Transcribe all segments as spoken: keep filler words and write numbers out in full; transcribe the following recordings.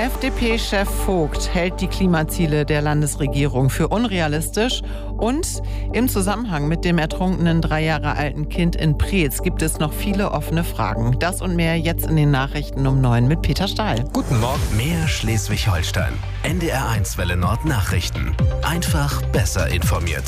F D P-Chef Vogt hält die Klimaziele der Landesregierung für unrealistisch und im Zusammenhang mit dem ertrunkenen drei Jahre alten Kind in Preetz gibt es noch viele offene Fragen. Das und mehr jetzt in den Nachrichten um neun mit Peter Stahl. Guten Morgen. Mehr Schleswig-Holstein. N D R eins Welle Nord Nachrichten. Einfach besser informiert.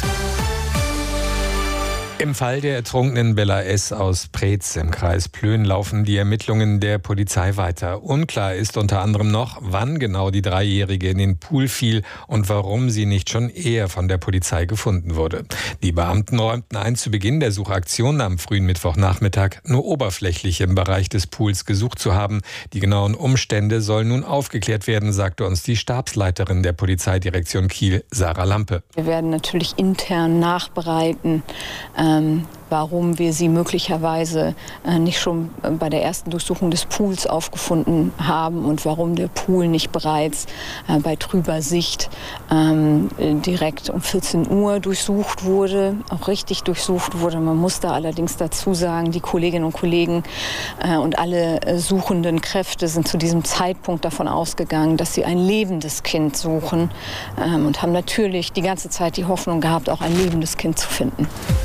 Im Fall der ertrunkenen Bella S. aus Preetz im Kreis Plön laufen die Ermittlungen der Polizei weiter. Unklar ist unter anderem noch, wann genau die Dreijährige in den Pool fiel und warum sie nicht schon eher von der Polizei gefunden wurde. Die Beamten räumten ein, zu Beginn der Suchaktion am frühen Mittwochnachmittag nur oberflächlich im Bereich des Pools gesucht zu haben. Die genauen Umstände sollen nun aufgeklärt werden, sagte uns die Stabsleiterin der Polizeidirektion Kiel, Sarah Lampe. Wir werden natürlich intern nachbereiten, Ähm, warum wir sie möglicherweise äh, nicht schon bei der ersten Durchsuchung des Pools aufgefunden haben und warum der Pool nicht bereits äh, bei trüber Sicht ähm, direkt um vierzehn Uhr durchsucht wurde, auch richtig durchsucht wurde. Man muss da allerdings dazu sagen, die Kolleginnen und Kollegen äh, und alle äh, suchenden Kräfte sind zu diesem Zeitpunkt davon ausgegangen, dass sie ein lebendes Kind suchen ähm, und haben natürlich die ganze Zeit die Hoffnung gehabt, auch ein lebendes Kind zu finden.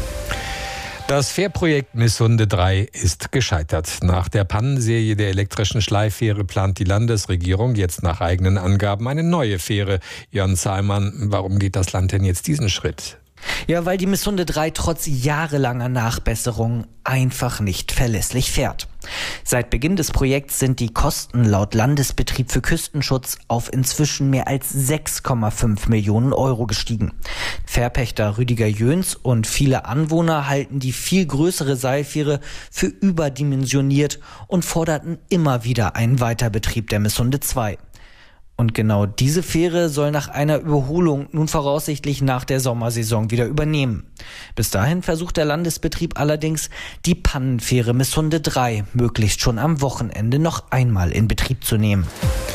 Das Fährprojekt Missunde drei ist gescheitert. Nach der Pannenserie der elektrischen Schleifähre plant die Landesregierung jetzt nach eigenen Angaben eine neue Fähre. Jörn Zahlmann, warum geht das Land denn jetzt diesen Schritt? Ja, weil die Missunde drei trotz jahrelanger Nachbesserung einfach nicht verlässlich fährt. Seit Beginn des Projekts sind die Kosten laut Landesbetrieb für Küstenschutz auf inzwischen mehr als sechs Komma fünf Millionen Euro gestiegen. Fährpächter Rüdiger Jöns und viele Anwohner halten die viel größere Seilfähre für überdimensioniert und forderten immer wieder einen Weiterbetrieb der Missunde zwei. Und genau diese Fähre soll nach einer Überholung nun voraussichtlich nach der Sommersaison wieder übernehmen. Bis dahin versucht der Landesbetrieb allerdings, die Pannenfähre Missunde drei möglichst schon am Wochenende noch einmal in Betrieb zu nehmen.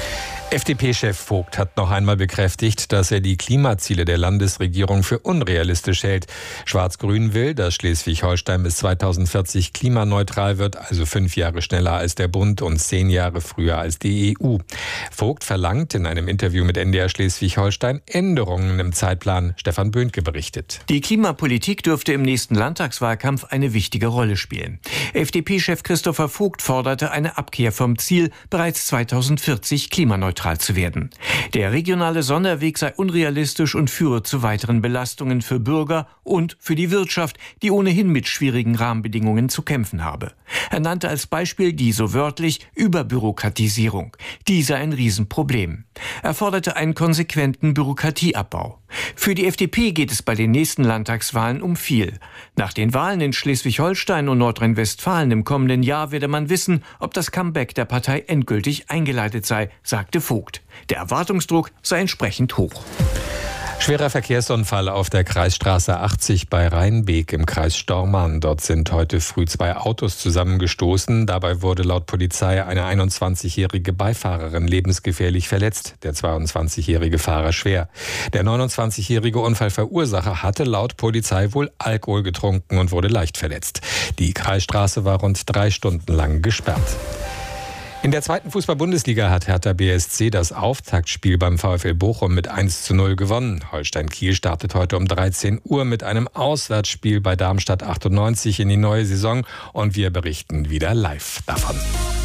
F D P-Chef Vogt hat noch einmal bekräftigt, dass er die Klimaziele der Landesregierung für unrealistisch hält. Schwarz-Grün will, dass Schleswig-Holstein bis zweitausendvierzig klimaneutral wird, also fünf Jahre schneller als der Bund und zehn Jahre früher als die E U. Vogt verlangt in einem Interview mit N D R Schleswig-Holstein Änderungen im Zeitplan. Stefan Böhnke berichtet. Die Klimapolitik dürfte im nächsten Landtagswahlkampf eine wichtige Rolle spielen. F D P-Chef Christopher Vogt forderte eine Abkehr vom Ziel, bereits zweitausendvierzig klimaneutral zu werden. Der regionale Sonderweg sei unrealistisch und führe zu weiteren Belastungen für Bürger und für die Wirtschaft, die ohnehin mit schwierigen Rahmenbedingungen zu kämpfen habe. Er nannte als Beispiel die, so wörtlich, Überbürokratisierung. Die sei ein Riesenproblem. Er forderte einen konsequenten Bürokratieabbau. Für die F D P geht es bei den nächsten Landtagswahlen um viel. Nach den Wahlen in Schleswig-Holstein und Nordrhein-Westfalen im kommenden Jahr werde man wissen, ob das Comeback der Partei endgültig eingeleitet sei, sagte Vogt. Der Erwartungsdruck sei entsprechend hoch. Schwerer Verkehrsunfall auf der Kreisstraße achtzig bei Rheinbeek im Kreis Stormarn. Dort sind heute früh zwei Autos zusammengestoßen. Dabei wurde laut Polizei eine einundzwanzigjährige Beifahrerin lebensgefährlich verletzt, der zweiundzwanzigjährige Fahrer schwer. Der neunundzwanzigjährige Unfallverursacher hatte laut Polizei wohl Alkohol getrunken und wurde leicht verletzt. Die Kreisstraße war rund drei Stunden lang gesperrt. In der zweiten Fußball-Bundesliga hat Hertha B S C das Auftaktspiel beim VfL Bochum mit eins zu null gewonnen. Holstein Kiel startet heute um dreizehn Uhr mit einem Auswärtsspiel bei Darmstadt achtundneunzig in die neue Saison und wir berichten wieder live davon.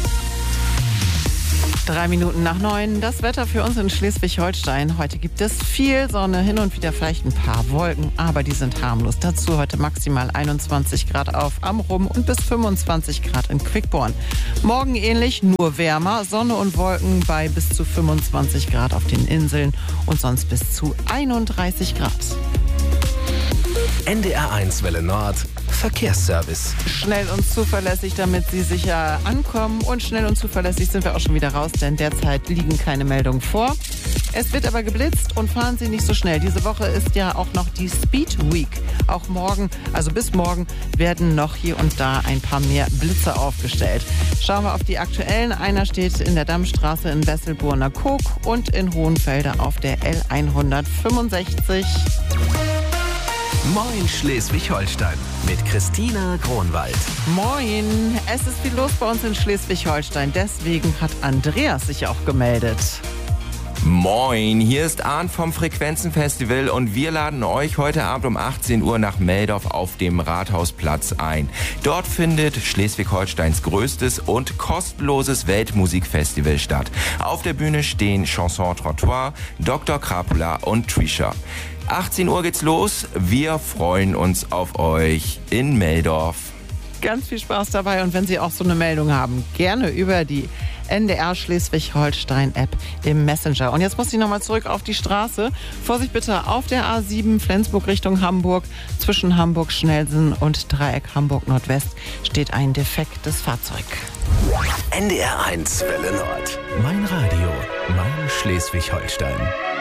Drei Minuten nach neun. Das Wetter für uns in Schleswig-Holstein. Heute gibt es viel Sonne, hin und wieder vielleicht ein paar Wolken, aber die sind harmlos. Dazu heute maximal einundzwanzig Grad auf Amrum und bis fünfundzwanzig Grad in Quickborn. Morgen ähnlich, nur wärmer. Sonne und Wolken bei bis zu fünfundzwanzig Grad auf den Inseln und sonst bis zu einunddreißig Grad. N D R eins Welle Nord Verkehrsservice. Schnell und zuverlässig, damit Sie sicher ankommen. Und schnell und zuverlässig sind wir auch schon wieder raus, denn derzeit liegen keine Meldungen vor. Es wird aber geblitzt und fahren Sie nicht so schnell. Diese Woche ist ja auch noch die Speed Week. Auch morgen, also bis morgen, werden noch hier und da ein paar mehr Blitze aufgestellt. Schauen wir auf die aktuellen. Einer steht in der Dammstraße in Wesselburner-Koog und in Hohenfelde auf der L hundertfünfundsechzig. Moin Schleswig-Holstein mit Christina Kronwald. Moin, es ist viel los bei uns in Schleswig-Holstein. Deswegen hat Andreas sich auch gemeldet. Moin, hier ist Arndt vom Frequenzenfestival und wir laden euch heute Abend um achtzehn Uhr nach Meldorf auf dem Rathausplatz ein. Dort findet Schleswig-Holsteins größtes und kostenloses Weltmusikfestival statt. Auf der Bühne stehen Chanson Trottoir, Doktor Krapula und Trisha. achtzehn Uhr geht's los, wir freuen uns auf euch in Meldorf. Ganz viel Spaß dabei und wenn Sie auch so eine Meldung haben, gerne über die N D R Schleswig-Holstein-App im Messenger. Und jetzt muss ich nochmal zurück auf die Straße. Vorsicht bitte auf der A sieben Flensburg Richtung Hamburg. Zwischen Hamburg-Schnellsen und Dreieck Hamburg-Nordwest steht ein defektes Fahrzeug. N D R eins Welle Nord. Mein Radio, mein Schleswig-Holstein.